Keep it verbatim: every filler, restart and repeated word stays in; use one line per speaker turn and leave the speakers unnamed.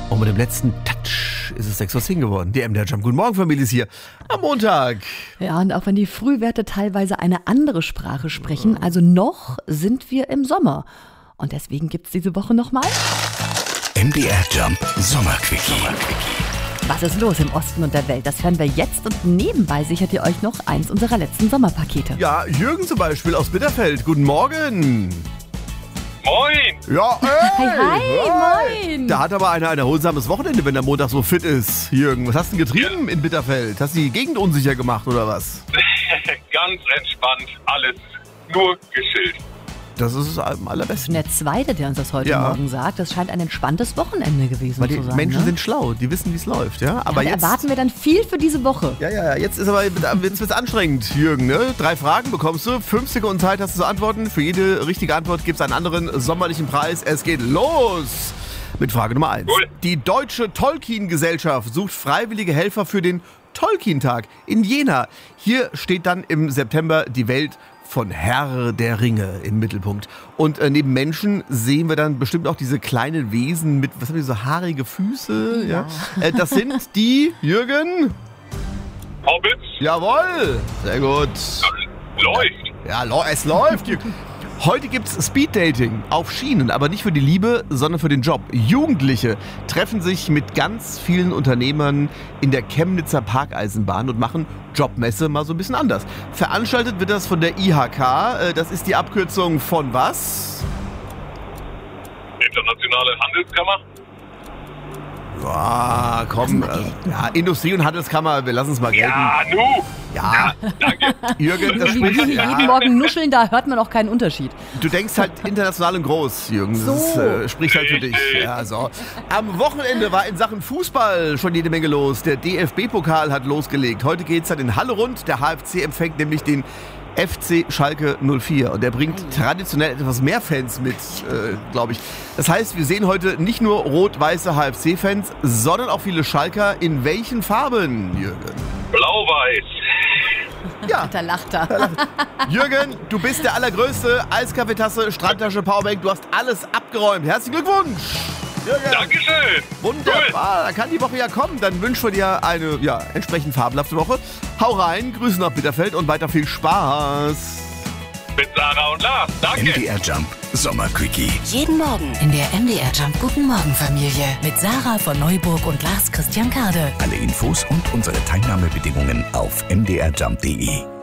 Und mit dem letzten Touch ist es sechs Uhr zehn geworden. Die M D R Jump. Guten Morgen, Familie, ist hier am Montag.
Ja, und auch wenn die Frühwerte teilweise eine andere Sprache sprechen, also noch sind wir im Sommer. Und deswegen gibt es diese Woche nochmal
M D R Jump Sommerquickie.
Was ist los im Osten und der Welt? Das hören wir jetzt und nebenbei sichert ihr euch noch eins unserer letzten Sommerpakete.
Ja, Jürgen zum Beispiel aus Bitterfeld. Guten Morgen.
Moin!
Ja, ey,
Hi, hi,
hey.
moin.
Da hat aber einer ein erholsames Wochenende, wenn der Montag so fit ist. Jürgen, was hast du denn getrieben in Bitterfeld? Hast du die Gegend unsicher gemacht oder was?
Ganz entspannt, alles nur geschillt.
Das ist es am allerbesten.
Der Zweite, der uns das heute
Ja.
Morgen sagt, das scheint ein entspanntes Wochenende gewesen
Weil die
zu sein.
Menschen
ne?
sind schlau, die wissen, wie es läuft. Ja? Aber
ja,
jetzt
erwarten wir dann viel für diese Woche.
Ja, ja, ja, jetzt ist aber jetzt wird's anstrengend, Jürgen. Ne? Drei Fragen bekommst du, fünf Sekunden Zeit hast du zu antworten. Für jede richtige Antwort gibt es einen anderen sommerlichen Preis. Es geht los mit Frage Nummer eins.
Cool.
Die Deutsche Tolkien-Gesellschaft sucht freiwillige Helfer für den Tolkien-Tag in Jena. Hier steht dann im September die Welt von Herr der Ringe im Mittelpunkt. Und äh, neben Menschen sehen wir dann bestimmt auch diese kleinen Wesen mit, was haben die, so haarige Füße? Ja. Äh, das sind die, Jürgen?
Hobbits,
Jawohl! Sehr gut.
läuft.
Ja, lo- es läuft. Heute gibt's Speeddating auf Schienen, aber nicht für die Liebe, sondern für den Job. Jugendliche treffen sich mit ganz vielen Unternehmern in der Chemnitzer Parkeisenbahn und machen Jobmesse mal so ein bisschen anders. Veranstaltet wird das von der I H K. Äh, Das ist die Abkürzung von was?
Internationale Handelskammer.
Ja, komm. Äh, ja, Industrie- und Handelskammer, wir lassen es mal gelten.
Ja, nu.
Ja,
Danke.
Jürgen, das
Wie wir
spricht.
hier jeden
Ja,
Morgen nuscheln, da hört man auch keinen Unterschied.
du denkst halt international und groß, Jürgen. Das
So.
äh, spricht halt für dich. Ja, so. Am Wochenende war in Sachen Fußball schon jede Menge los. Der D F B-Pokal hat losgelegt. Heute geht's dann in Halle rund. Der H F C empfängt nämlich den F C Schalke null vier. Und der bringt traditionell etwas mehr Fans mit, äh, glaube ich. Das heißt, wir sehen heute nicht nur rot-weiße H F C-Fans, sondern auch viele Schalker. In welchen Farben, Jürgen?
Blau-Weiß.
Ja,
Da lacht er.
Jürgen, du bist der Allergrößte. Eiskaffeetasse, Strandtasche, Powerbank. Du hast alles abgeräumt. Herzlichen Glückwunsch. Jürgen.
Dankeschön.
Wunderbar, da kann die Woche ja kommen. Dann wünschen wir dir eine ja, entsprechend fabelhafte Woche. Hau rein, Grüße nach Bitterfeld und weiter viel Spaß.
Mit Sarah und Lars. Danke.
M D R Jump Sommerquickie.
Jeden Morgen in der M D R Jump Guten Morgen Familie mit Sarah von Neuburg und Lars Christian Kade.
Alle Infos und unsere Teilnahmebedingungen auf m d r jump punkt d e.